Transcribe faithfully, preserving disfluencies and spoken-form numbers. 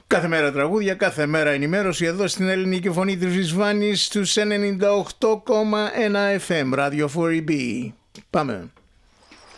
Κάθε μέρα τραγούδια, κάθε μέρα ενημέρωση εδώ στην ελληνική φωνή της Βρισβάνης στους ενενήντα οκτώ κόμμα ένα εφ εμ, Radio φορ ι μπι. Πάμε.